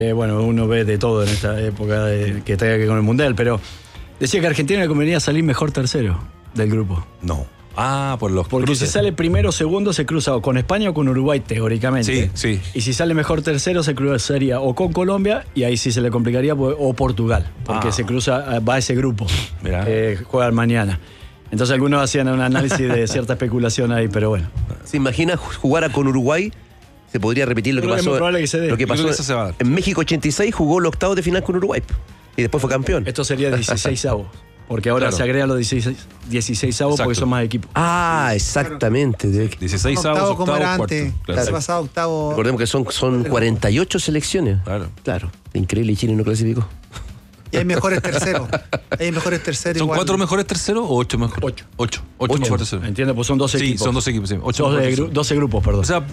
Bueno, uno ve de todo en esta época que tenga que ver con el Mundial, pero decía que a Argentina le convenía salir mejor tercero del grupo. No. Por los Porque cruces. si sale primero o segundo se cruza o con España o con Uruguay teóricamente. Sí. Y si sale mejor tercero se cruzaría o con Colombia y ahí sí se le complicaría o Portugal, porque se cruza, va a ese grupo. Juegan mañana. Entonces algunos hacían un análisis de cierta especulación ahí, pero bueno. ¿Se imagina jugar con Uruguay? Se podría repetir lo que pasó. Lo que pasó en México 86, jugó los octavos de final con Uruguay y después fue campeón. Esto sería 16avos. Porque ahora se agregan los 16avos porque son más equipos. Exactamente. 16avos, como era antes. Claro. Pasado octavo. Recordemos que son 48 selecciones. Claro. Increíble, Chile no clasificó. Y hay mejores terceros. ¿Son 4 mejores terceros o 8 mejores? 8 mejores terceros. Entiendo, pues son 12 equipos. Sí, son 12 equipos. Sí. 12 grupos, perdón. O sea,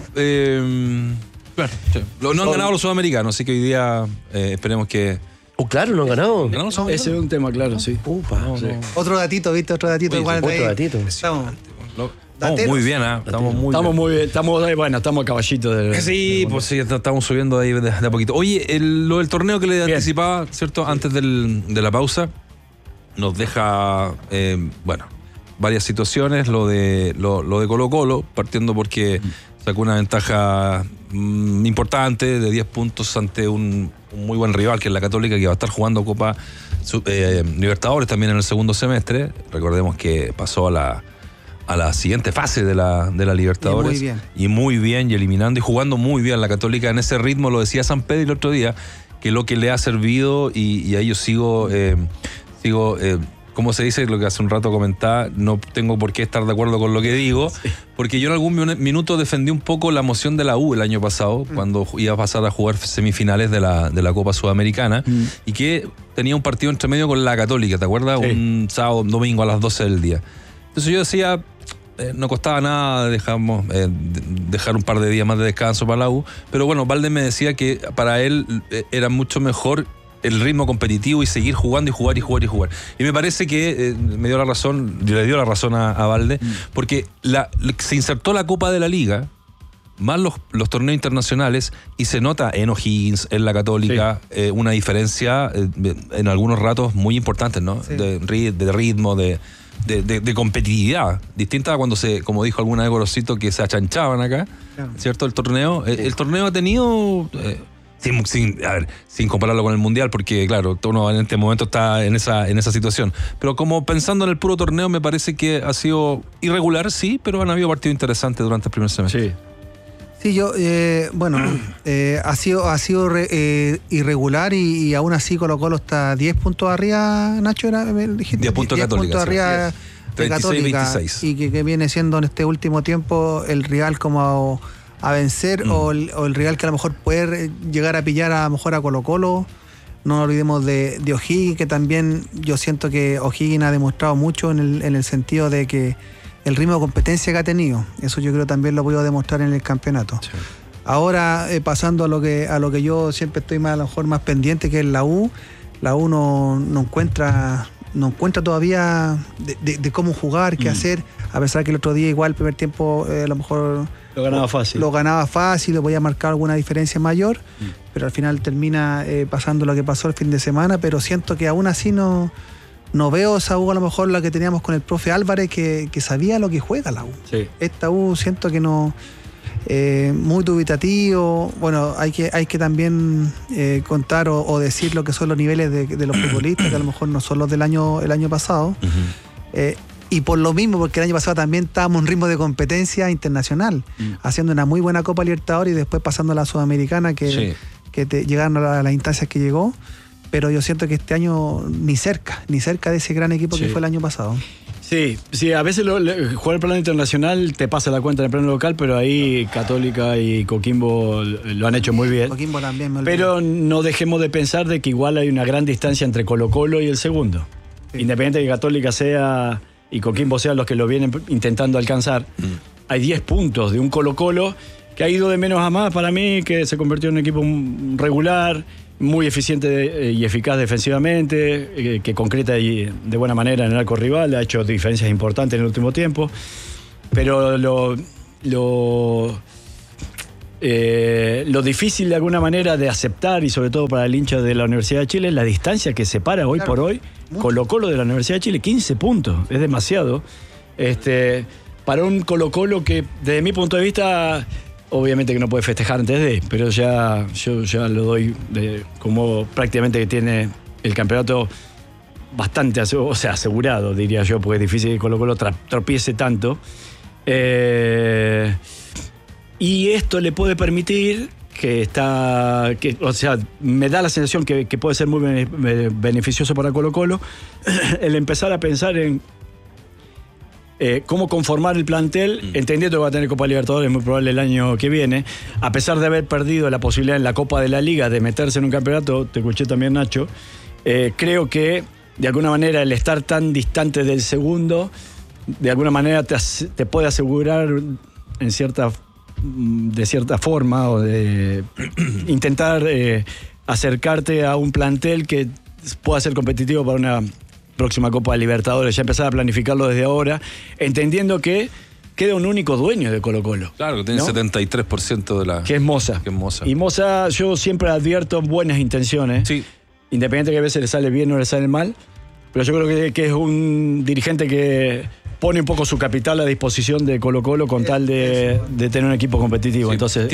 claro. No han ganado los sudamericanos, así que hoy día esperemos que... claro, no han ganado. Ese es un tema, claro, sí. Otro datito, ¿viste? Otro datito. Otro datito. Estamos muy bien, Estamos muy bien. Estamos a caballito. Sí, pues sí, estamos subiendo ahí de a poquito. Oye, lo del torneo que le anticipaba, ¿cierto? Antes de la pausa, nos deja, varias situaciones. Lo de Colo-Colo, partiendo porque sacó una ventaja importante de 10 puntos ante un muy buen rival, que es la Católica, que va a estar jugando Copa Libertadores también en el segundo semestre. Recordemos que pasó a la siguiente fase de la Libertadores. Y muy bien, y eliminando y jugando muy bien la Católica en ese ritmo. Lo decía San Pedro el otro día, que lo que le ha servido, y ahí yo sigo ¿cómo se dice? Lo que hace un rato comentaba, no tengo por qué estar de acuerdo con lo que digo, porque yo en algún minuto defendí un poco la moción de la U el año pasado, cuando iba a pasar a jugar semifinales de la Copa Sudamericana, y que tenía un partido entre medio con la Católica, ¿te acuerdas? Un sábado, un domingo a las 12 del día. Entonces yo decía, no costaba nada dejar un par de días más de descanso para la U, pero bueno, Valde me decía que para él era mucho mejor el ritmo competitivo y seguir jugando y jugar. Y me parece que le dio la razón a Valde, porque se insertó la Copa de la Liga, más los torneos internacionales, y se nota en O'Higgins, en la Católica, una diferencia en algunos ratos muy importantes, ¿no? Sí. De ritmo, de competitividad, distinta a cuando como dijo alguna vez Gorosito, que se achanchaban acá, ¿cierto? El torneo ha tenido... sin compararlo con el Mundial, porque claro, uno en este momento está en esa situación, pero como pensando en el puro torneo, me parece que ha sido irregular, sí, pero han habido partidos interesantes durante el primer semestre. Sí, ha sido irregular y aún así Colo-Colo está 10 puntos arriba, Nacho, me dijiste. 10 puntos Católica, arriba de 36, Católica, 26. Y que viene siendo en este último tiempo el rival como a vencer, o el rival que a lo mejor puede llegar a pillar a lo mejor a Colo-Colo. No olvidemos de O'Higgins, que también yo siento que O'Higgins ha demostrado mucho en el sentido de que el ritmo de competencia que ha tenido, eso yo creo también lo he podido demostrar en el campeonato. Sí. Ahora, pasando a lo que yo siempre estoy a lo mejor más pendiente, que es la U no encuentra todavía de cómo jugar, qué hacer, a pesar que el otro día igual el primer tiempo a lo mejor lo ganaba fácil, le podía marcar alguna diferencia mayor, pero al final termina pasando lo que pasó el fin de semana, pero siento que aún así no veo esa U a lo mejor la que teníamos con el profe Álvarez, que sabía lo que juega la U. Sí. Esta U siento que no, muy dubitativo. Bueno, hay que también contar o decir lo que son los niveles de los futbolistas, que a lo mejor no son los del el año pasado. Y por lo mismo, porque el año pasado también estábamos en ritmo de competencia internacional, haciendo una muy buena Copa Libertadores y después pasando a la Sudamericana, que llegaron a las instancias que llegó. Pero yo siento que este año ni cerca de ese gran equipo que fue el año pasado. Sí, a veces jugar el plano internacional te pasa la cuenta en el plano local, pero ahí Católica y Coquimbo lo han hecho muy bien. Coquimbo también, pero no dejemos de pensar de que igual hay una gran distancia entre Colo-Colo y el segundo. Sí. Independiente de que Católica sea y Coquimbo sean los que lo vienen intentando alcanzar, hay 10 puntos de un Colo-Colo que ha ido de menos a más para mí, que se convirtió en un equipo regular, muy eficiente y eficaz defensivamente, que concreta de buena manera en el arco rival, ha hecho diferencias importantes en el último tiempo, pero lo difícil de alguna manera de aceptar, y sobre todo para el hincha de la Universidad de Chile, la distancia que separa hoy por hoy Colo-Colo de la Universidad de Chile, 15 puntos, es demasiado. Para un Colo-Colo que, desde mi punto de vista, obviamente que no puede festejar antes de, pero yo ya lo doy como prácticamente que tiene el campeonato bastante asegurado, diría yo, porque es difícil que Colo-Colo tropiece tanto. Y esto le puede permitir me da la sensación que puede ser muy beneficioso para Colo-Colo el empezar a pensar en cómo conformar el plantel, entendiendo que va a tener Copa Libertadores muy probable el año que viene, a pesar de haber perdido la posibilidad en la Copa de la Liga de meterse en un campeonato. Te escuché también, Nacho. Creo que de alguna manera el estar tan distante del segundo, de alguna manera te puede asegurar de cierta forma, o de intentar acercarte a un plantel que pueda ser competitivo para una próxima Copa de Libertadores. Ya empezar a planificarlo desde ahora, entendiendo que queda un único dueño de Colo-Colo. Claro, que tiene 73% de la... Que es Moza. Y Moza, yo siempre advierto buenas intenciones. Sí. Independiente que a veces le sale bien o le sale mal, pero yo creo que es un dirigente que pone un poco su capital a disposición de Colo-Colo con tal de tener un equipo competitivo. Sí, entonces,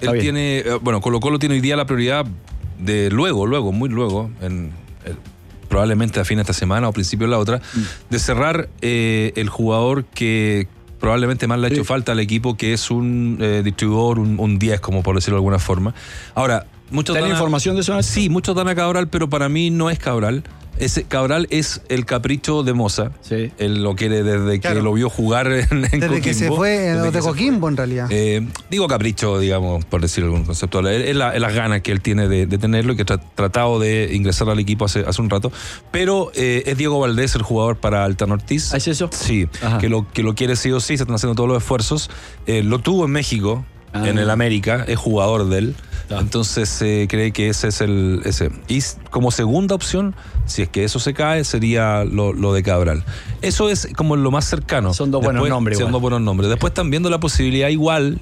Colo-Colo tiene hoy día la prioridad de muy luego, probablemente a fin de esta semana o principio de la otra, de cerrar el jugador que probablemente más le ha hecho falta al equipo, que es un distribuidor, un 10, como por decirlo de alguna forma. Ahora, ¿Tiene información de eso? Sí, muchos dan a Cabral, pero para mí no es Cabral. Cabral es el capricho de Moza. Sí. Él lo quiere desde que lo vio jugar en Coquimbo. Desde que se fue de Coquimbo, en realidad. Digo capricho, digamos, por decirlo algún conceptual. Es las ganas que él tiene de tenerlo y que ha tratado de ingresar al equipo hace un rato. Pero es Diego Valdés el jugador para Altan Ortiz. ¿Es eso? Sí, que lo quiere sí o sí, se están haciendo todos los esfuerzos. Lo tuvo en México. En el América, es jugador de él. Entonces cree que ese es ese. Y como segunda opción, si es que eso se cae, sería lo de Cabral. Eso es como lo más cercano. Son dos buenos nombres. Son dos buenos nombres. Después están viendo la posibilidad igual,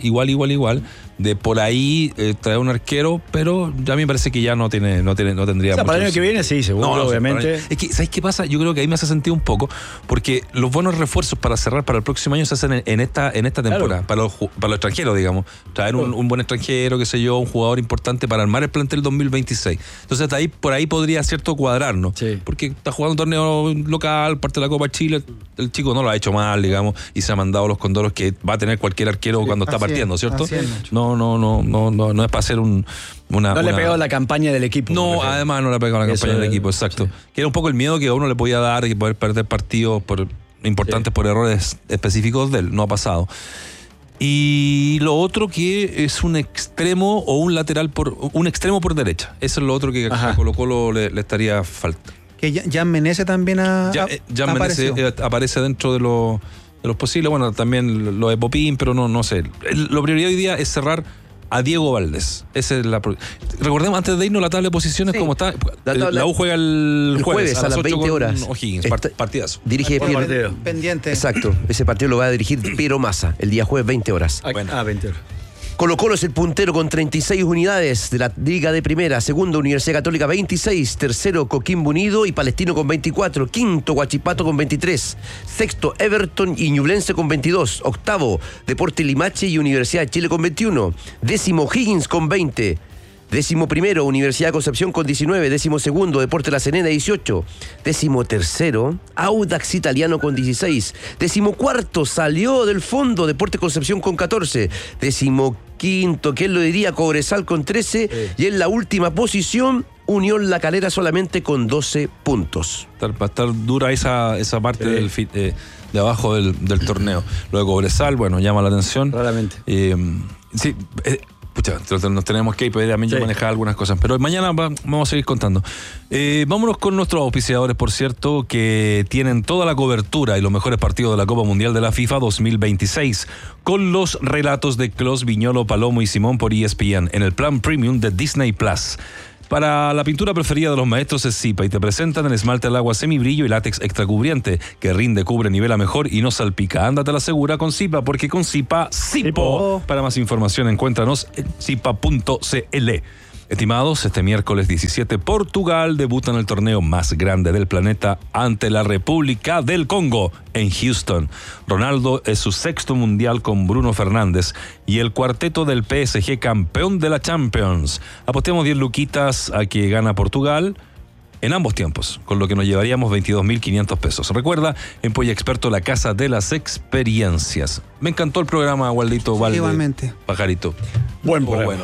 de por ahí traer un arquero, pero ya me parece que ya no tendría para el año que viene sí, seguro, obviamente. Es que, ¿sabes qué pasa? Yo creo que ahí me hace sentido un poco, porque los buenos refuerzos para cerrar para el próximo año se hacen en esta temporada, para los extranjeros, digamos. Traer un buen extranjero, qué sé yo, un jugador importante para armar el plantel 2026. Entonces por ahí podría cuadrarnos. Sí. Porque está jugando un torneo local, parte de la Copa Chile, el chico no lo ha hecho mal, digamos, y se ha mandado los condoros que va a tener cualquier arquero cuando está partiendo, ¿cierto? No es para hacer no le ha pegado la campaña del equipo. No, además no le ha pegado la campaña del equipo, exacto. Sí. Que era un poco el miedo que a uno le podía dar y poder perder partidos importantes por errores específicos de él. No ha pasado. Y lo otro que es un extremo o un lateral un extremo por derecha. Eso es lo otro que a Colo-Colo le estaría falta. Que Jan Menezes también aparece dentro de los posibles. Bueno, también lo de Popín, pero no sé. Lo prioridad hoy día es cerrar a Diego Valdés. Esa es recordemos, antes de irnos, la tabla de posiciones, como está. La U juega el jueves a las 20 horas. O'Higgins, partidazo. Dirige Piero. Pendiente. Exacto. Ese partido lo va a dirigir Piero Massa el día jueves, 20 horas. 20 horas. Colo-Colo es el puntero con 36 unidades de la Liga de Primera. Segundo, Universidad Católica 26. Tercero, Coquimbo Unido y Palestino con 24. Quinto, Huachipato con 23. Sexto, Everton y Ñublense con 22. Octavo, Deportes Limache y Universidad de Chile con 21. Décimo, Higgins con 20. 11º, Universidad de Concepción con 19. 12º, Deportes La Serena 18. 13º, Audax Italiano con 16. 14º, salió del fondo Deportes Concepción con 14. 15º, ¿quién lo diría? Cobresal con 13. Y en la última posición, Unión La Calera solamente con 12 puntos. Va a estar dura esa parte de abajo del torneo. Lo de Cobresal, bueno, llama la atención. Claramente. Sí. Pucha, nos tenemos que ir, pero también yo manejar algunas cosas. Pero mañana vamos a seguir contando. Vámonos con nuestros auspiciadores, por cierto, que tienen toda la cobertura y los mejores partidos de la Copa Mundial de la FIFA 2026. Con los relatos de Clos, Viñolo, Palomo y Simón por ESPN en el plan Premium de Disney Plus. Para la pintura preferida de los maestros es Zipa y te presentan el esmalte al agua semibrillo y látex extra cubriente que rinde, cubre, nivela mejor y no salpica. Ándate a la segura con Zipa, porque con Zipa, Zipo. Para más información encuéntranos en zipa.cl. Estimados, este miércoles 17 Portugal debuta en el torneo más grande del planeta ante la República del Congo en Houston. Ronaldo es su 6º mundial con Bruno Fernández y el cuarteto del PSG campeón de la Champions. Apostemos 10 luquitas a que gana Portugal en ambos tiempos, con lo que nos llevaríamos 22.500 pesos. Recuerda, en Polla Experto, la casa de las experiencias. Me encantó el programa, Waldito Valde. Igualmente. Pajarito. Buen programa. Bueno.